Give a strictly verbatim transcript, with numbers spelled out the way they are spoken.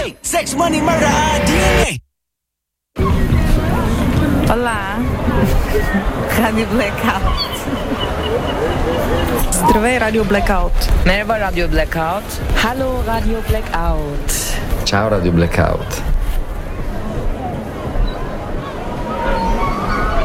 Sex, money, murder, D N A. Hola. Radio Blackout. Здравей, Radio Blackout. Merhaba Radio Blackout. Hallo Radio Blackout. Ciao Radio Blackout.